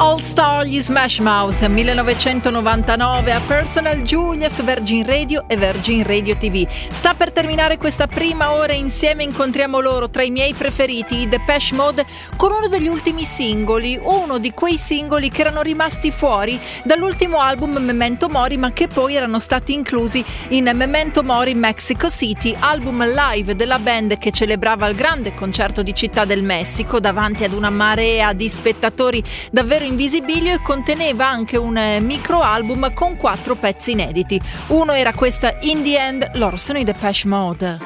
All Star, gli Smash Mouth, 1999 a Personal Julia su Virgin Radio e Virgin Radio TV. Sta per terminare questa prima ora, insieme incontriamo loro, tra i miei preferiti, i Depeche Mode, con uno degli ultimi singoli, uno di quei singoli che erano rimasti fuori dall'ultimo album Memento Mori, ma che poi erano stati inclusi in Memento Mori Mexico City, album live della band che celebrava il grande concerto di Città del Messico davanti ad una marea di spettatori davvero invisibilio, e conteneva anche un micro album con 4 pezzi inediti. Uno era questa In the End, loro sono i Depeche Mode.